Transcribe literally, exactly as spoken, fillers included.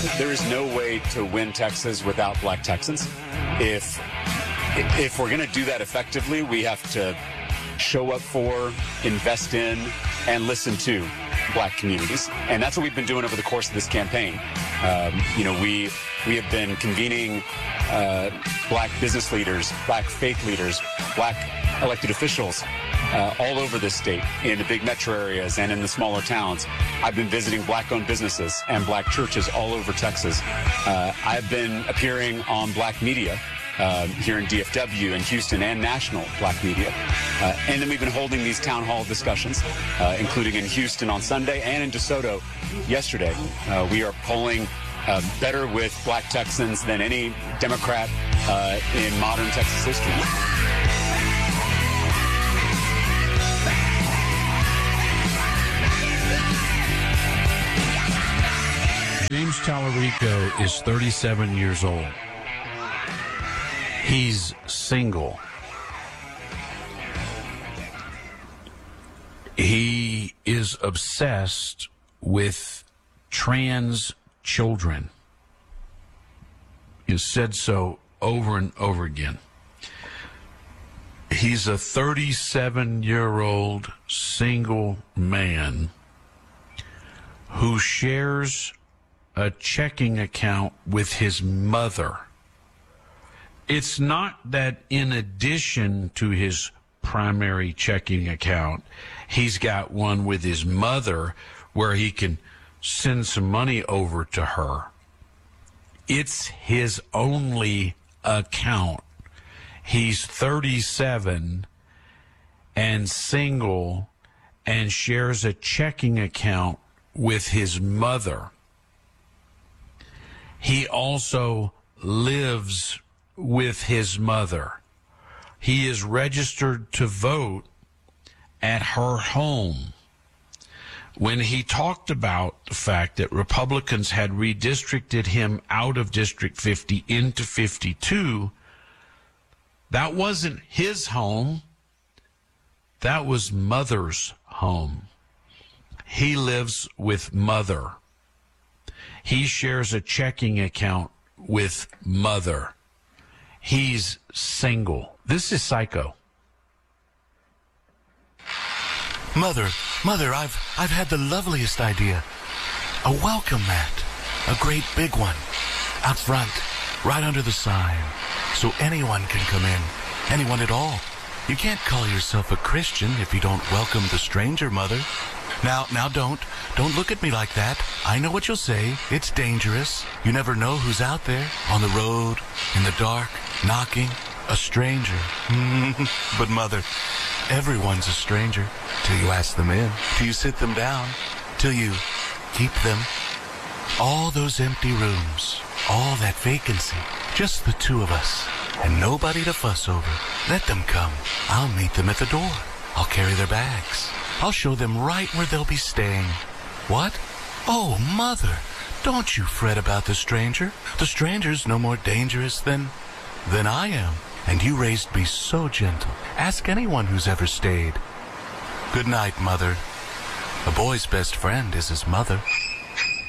there is no way to win Texas without black Texans. If if we're going to do that effectively, we have to show up for, invest in, and listen to black communities. And that's what we've been doing over the course of this campaign. Um, you know, we we have been convening uh, black business leaders, black faith leaders, black elected officials uh, all over this state, in the big metro areas and in the smaller towns. I've been visiting black-owned businesses and black churches all over Texas. Uh, I've been appearing on black media uh, here in D F W and Houston and national black media. Uh, and then we've been holding these town hall discussions, uh, including in Houston on Sunday and in DeSoto yesterday. Uh, we are polling uh, better with black Texans than any Democrat uh, in modern Texas history. James Tallarico is thirty-seven years old. He's single. He is obsessed with trans children. He has said so over and over again. He's a thirty-seven-year-old single man who shares a checking account with his mother. It's not that in addition to his primary checking account, he's got one with his mother where he can send some money over to her. It's his only account. He's thirty-seven and single and shares a checking account with his mother. He also lives with his mother. He is registered to vote at her home. When he talked about the fact that Republicans had redistricted him out of District fifty into fifty-two, that wasn't his home. That was mother's home. He lives with mother. He shares a checking account with mother. He's single. This is Psycho. Mother, Mother, I've I've had the loveliest idea. A welcome mat. A great big one. Out front, right under the sign. So anyone can come in. Anyone at all. You can't call yourself a Christian if you don't welcome the stranger, Mother. Now, now don't. Don't look at me like that. I know what you'll say. It's dangerous. You never know who's out there. On the road, in the dark, knocking. A stranger. But Mother, everyone's a stranger. Till you ask them in. Till you sit them down. Till you keep them. All those empty rooms. All that vacancy. Just the two of us. And nobody to fuss over. Let them come. I'll meet them at the door. I'll carry their bags. I'll show them right where they'll be staying. What? Oh, Mother, don't you fret about the stranger. The stranger's no more dangerous than... than I am. And you raised me so gentle. Ask anyone who's ever stayed. Good night, Mother. A boy's best friend is his mother.